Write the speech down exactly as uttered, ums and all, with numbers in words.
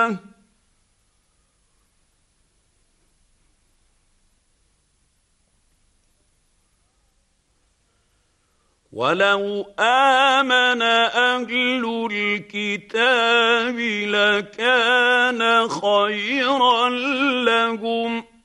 الرحمه ولو آمن أهل الكتاب لكان خيرا لهم